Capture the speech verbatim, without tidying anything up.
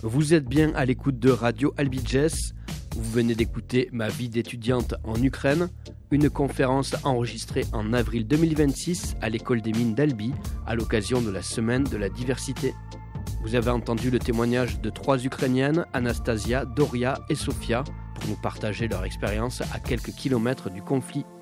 Vous êtes bien à l'écoute de Radio Albigès. Vous venez d'écouter Ma vie d'étudiante en Ukraine, une conférence enregistrée en avril deux mille vingt-six à l'école des mines d'Albi à l'occasion de la semaine de la diversité. Vous avez entendu le témoignage de trois Ukrainiennes, Anastasia, Doria et Sofia, pour nous partager leur expérience à quelques kilomètres du conflit.